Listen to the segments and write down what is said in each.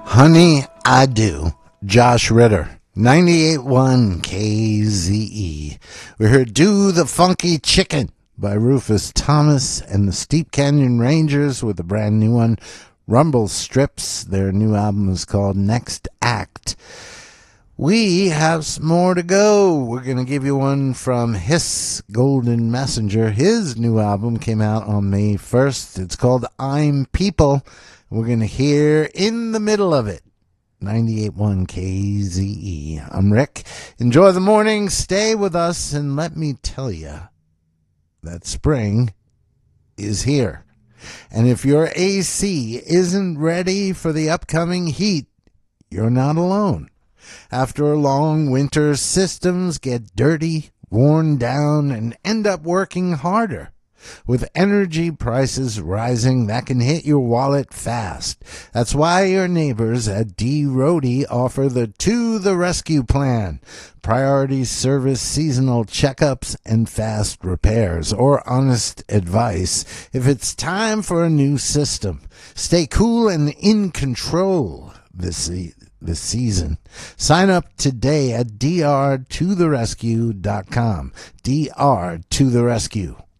Honey, I Do. Josh Ritter. 98.1 KZE. We heard Do the Funky Chicken by Rufus Thomas and the Steep Canyon Rangers with a brand new one, Rumble Strips. Their new album is called Next Act. We have some more to go. We're going to give you one from Hiss Golden Messenger. His new album came out on May 1st. It's called I'm People. We're going to hear In the Middle of It. 98.1 KZE. I'm Rick. Enjoy the morning. Stay with us. And let me tell you that spring is here. And if your AC isn't ready for the upcoming heat, you're not alone. After a long winter, systems get dirty, worn down, and end up working harder. With energy prices rising, that can hit your wallet fast. That's why your neighbors at D. Rohde offer the To the Rescue plan. Priority service, seasonal checkups, and fast repairs, or honest advice if it's time for a new system. Stay cool and in control this season. Sign up today at drtotherescue.com. drtotherescue.com.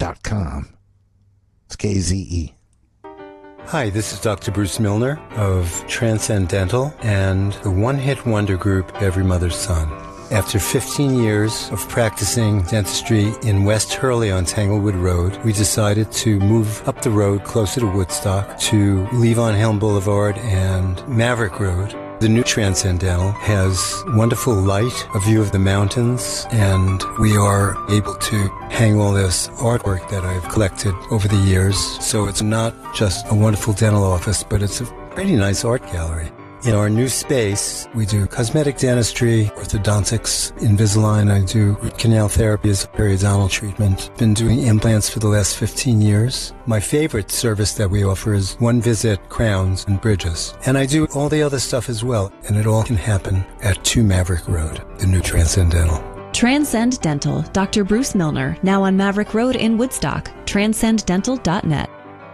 It's KZE. Hi, this is Dr. Bruce Milner of Transcendental and the one-hit wonder group Every Mother's Son. After 15 years of practicing dentistry in West Hurley on Tanglewood Road, we decided to move up the road closer to Woodstock to Levon Helm Boulevard and Maverick Road. The new Transcendental has wonderful light, a view of the mountains, and we are able to hang all this artwork that I've collected over the years. So it's not just a wonderful dental office, but it's a pretty nice art gallery. In our new space, we do cosmetic dentistry, orthodontics, Invisalign. I do root canal therapy as a periodontal treatment. Been doing implants for the last 15 years. My favorite service that we offer is one-visit crowns and bridges. And I do all the other stuff as well. And it all can happen at 2 Maverick Road, the new Transcendental. Transcend Dental, Dr. Bruce Milner, now on Maverick Road in Woodstock. transcenddental.net.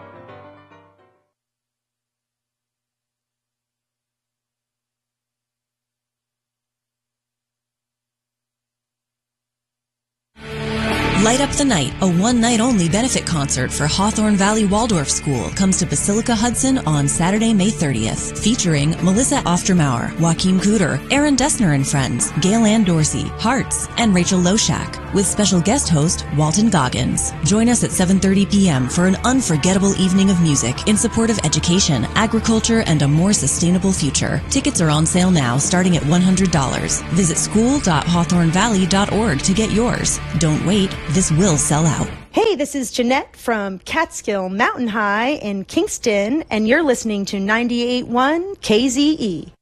Light Up the Night, a one-night-only benefit concert for Hawthorne Valley Waldorf School, comes to Basilica Hudson on Saturday, May 30th, featuring Melissa Oftermauer, Joaquin Cooter, Aaron Dessner and Friends, Gail Ann Dorsey, Hearts, and Rachel Loshak, with special guest host Walton Goggins. Join us at 7:30 p.m. for an unforgettable evening of music in support of education, agriculture, and a more sustainable future. Tickets are on sale now, starting at $100. Visit school.hawthornevalley.org to get yours. Don't wait. This will sell out. Hey, this is Jeanette from Catskill Mountain High in Kingston, and you're listening to 98.1 KZE.